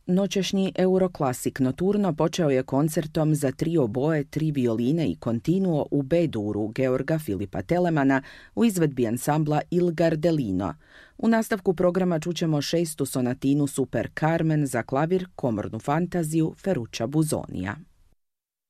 Noćešnji Euroklasik Noturno počeo je koncertom za 3 oboe, 3 violine i kontinuo u B-duru Georga Filipa Telemana u izvedbi ansambla Il Gardelino. U nastavku programa čućemo 6. sonatinu Super Carmen za klavir, komornu fantaziju Ferruccia Busonija.